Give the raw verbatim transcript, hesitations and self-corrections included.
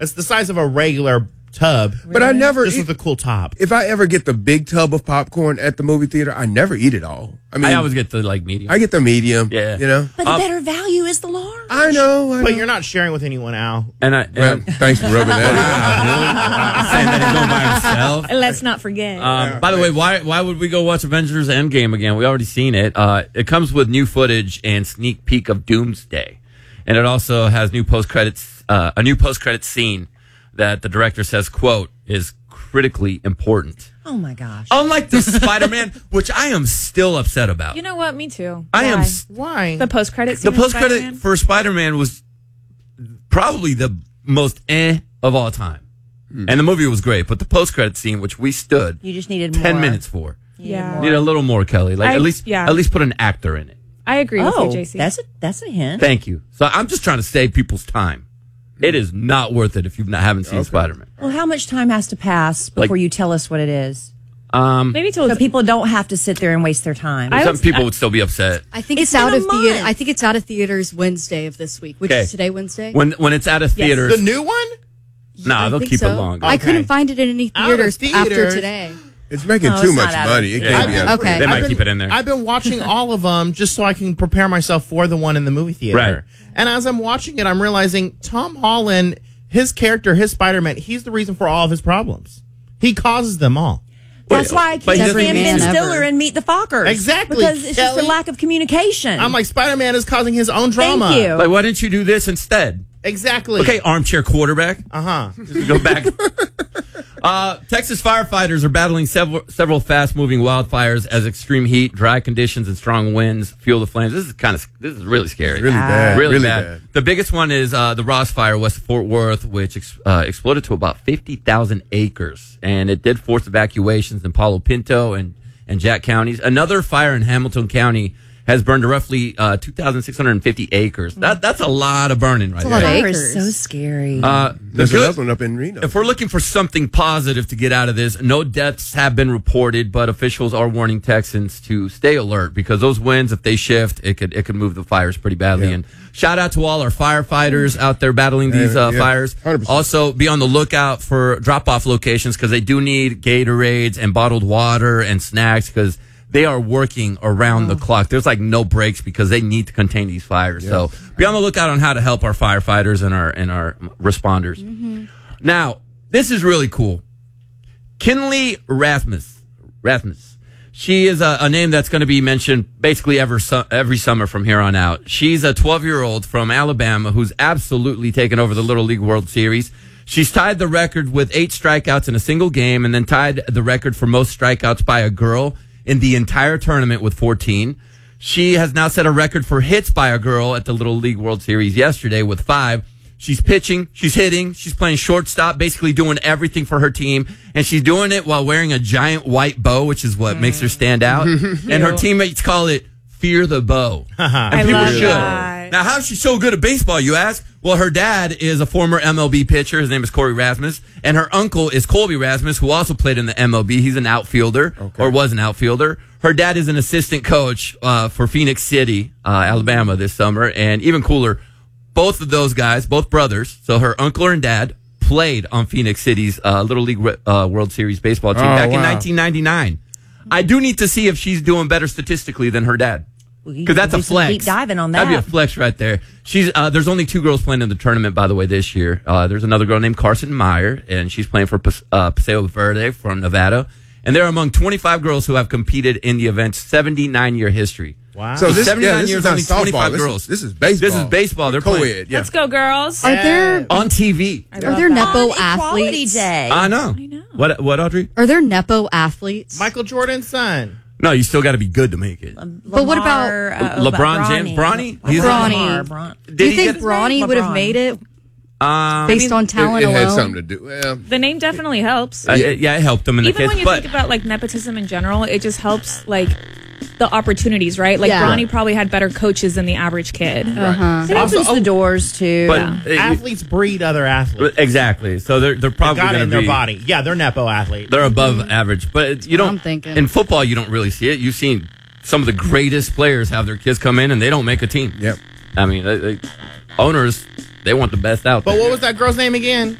It's the size of a regular tub. But I never Just eat, with a cool top. if I ever get the big tub of popcorn at the movie theater, I never eat it all. I mean, I always get the like medium. I get the medium. Yeah. You know? But the Um, better value is the large. I know. I But know. you're not sharing with anyone, Al. and I Well, and, thanks for rubbing that saying that he's going by himself. Let's not forget. Um, by the way, why why would we go watch Avengers Endgame again? We already seen it. Uh, it comes with new footage and sneak peek of Doomsday, and it also has new post credits uh, a new post credits scene that the director says, "quote is critically important." Oh my gosh. Unlike the Spider-Man, which I am still upset about. You know what? Me too. I am Why? s- Why? The post credits. the post credit for Spider-Man was probably the most eh of all time, and the movie was great. But the post credit scene, which we stood You just needed ten more. minutes for, Yeah. need a little more, Kelly. Like I- at least, yeah. at least put an actor in it. I agree Oh, with you, J C. that's a that's a hint. Thank you. So I'm just trying to save people's time. It is not worth it if you haven't seen Okay. Spider-Man. Well, how much time has to pass before Like- you tell us what it is? Um, Maybe till So people don't have to sit there and waste their time. I some was- people I- would still be upset I think It's it's, out been of a theater. month. I think it's out of theaters Wednesday of this week, which Okay. is today Wednesday. when when it's out of theaters. The new one? Nah, I they'll think keep so. it longer. I Okay. couldn't find it in any Out of theaters, after theaters. today. It's making No, too it's much not out money. of- It can't be Yeah. out of Okay. They might I've been- keep it in there. I've been watching all of them just so I can prepare myself for the one in the movie theater. Right. And as I'm watching it, I'm realizing Tom Holland, his character, his Spider-Man, he's the reason for all of his problems. He causes them all. That's why I But can't he doesn't- stand Ben man Stiller ever. and Meet the Fockers. Exactly, Because it's just Kelly. a lack of communication. I'm like, Spider-Man is causing his own drama. Thank you. Like, why didn't you do this instead? Exactly. Okay, armchair quarterback. Uh-huh. Just go back. uh, Texas firefighters are battling several several fast-moving wildfires as extreme heat, dry conditions, and strong winds fuel the flames. This is kind of this is really scary. Really bad. Really, Really bad. bad. The biggest one is uh, the Ross Fire west of Fort Worth, which ex- uh, exploded to about fifty thousand acres, and it did force evacuations in Palo Pinto and and Jack counties. Another fire in Hamilton County has burned to roughly uh, two thousand six hundred fifty acres. That that's a lot of burning right a there. lot of Fire acres. is so scary. Uh, the There's good- another one up in Reno. if we're looking for something positive to get out of this, no deaths have been reported, but officials are warning Texans to stay alert because those winds, if they shift, it could it could move the fires pretty badly. Yeah. And shout out to all our firefighters out there battling these uh, Yeah, yeah. fires. one hundred percent. Also, be on the lookout for drop-off locations because they do need Gatorades and bottled water and snacks because they are working around the clock. There's like no breaks because they need to contain these fires. So be on the lookout on how to help our firefighters and our and our responders. Now, this is really cool. Kinley Rasmus. Rasmus. She is a, a name that's going to be mentioned basically every, su- every summer from here on out. She's a twelve-year-old from Alabama who's absolutely taken over the Little League World Series. She's tied the record with eight strikeouts in a single game and then tied the record for most strikeouts by a girl in the entire tournament with fourteen. She has now set a record for hits by a girl at the Little League World Series yesterday with five. She's pitching, she's hitting, she's playing shortstop, basically doing everything for her team. And she's doing it while wearing a giant white bow, which is what makes her stand out. And her teammates call it Fear the Bow. And I people love should. that. Now, how's she so good at baseball, you ask? Well, her dad is a former M L B pitcher. His name is Corey Rasmus. And her uncle is Colby Rasmus, who also played in the M L B. He's an outfielder, or was an outfielder. Her dad is an assistant coach uh, for Phoenix City, uh, Alabama this summer. And even cooler, both of those guys, both brothers, so her uncle and dad, played on Phoenix City's uh, Little League uh, World Series baseball team Oh, back in wow. nineteen ninety-nine. I do need to see if she's doing better statistically than her dad. Because that's a Do some flex. deep diving on That'd be a that. flex right there. She's uh, there's only two girls playing in the tournament, by the way, this year. Uh, there's another girl named Carson Meyer, and she's playing for Pas- uh, Paseo Verde from Nevada. And they're among twenty-five girls who have competed in the event's seventy-nine year history. Wow. So this, seventy-nine yeah, this years, is not only softball. twenty-five This is- girls. This is baseball. This is baseball. They're playing Co-ed. Yeah. Let's go, girls. Are there on T V. I are love there that. nepo On Equality athletes? Day. I know. I know. What? What, Audrey? Are there nepo athletes? Michael Jordan's son. No, you still got to be good to make it. But what about, Lamar, uh, LeBron James? Bronny? He's- Bronny. Lamar, Bron- Did Do you he think get- Bronny would have LeBron. made it Um, based on It, talent it had alone? something to do. Well, The name definitely helps. uh, yeah, it helped them in the Even case, when you but think about like nepotism in general, it just helps like the opportunities, right? Like Yeah. Bronny probably had better coaches than the average kid. Uh-huh. It opens the doors too. but Yeah. it- Athletes breed other athletes. exactly. So they're they're They probably got it going in to their be body. Yeah, they're nepo athletes. they're above average, but it- you don't. I'm thinking. In football, you don't really see it. You've seen some of the greatest players have their kids come in and they don't make a team. Yep. I mean, they, they, owners they want the best out But there. what was that girl's name again?